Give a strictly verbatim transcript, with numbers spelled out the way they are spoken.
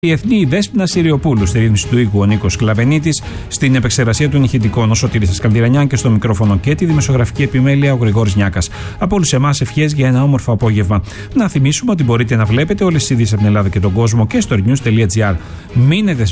Η Εθνή Δέσποινα Συριοπούλου, στη ρύθμιση του οίκου ο Νίκος Κλαβενίτης, στην επεξεργασία των ηχητικών ο Σωτήρης Σκαλδιρανιάν και στο μικρόφωνο και τη δημοσιογραφική επιμέλεια ο Γρηγόρης Νιάκας. Από όλους εμάς ευχές για ένα όμορφο απόγευμα. Να θυμίσουμε ότι μπορείτε να βλέπετε όλες τις ειδήσεις από την Ελλάδα και τον κόσμο και στο news τελεία gr. Μείνετε